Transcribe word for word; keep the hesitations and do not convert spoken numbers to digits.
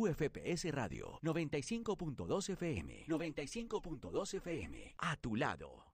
U F P S Radio noventa y cinco punto dos F M. noventa y cinco punto dos F M. A tu lado.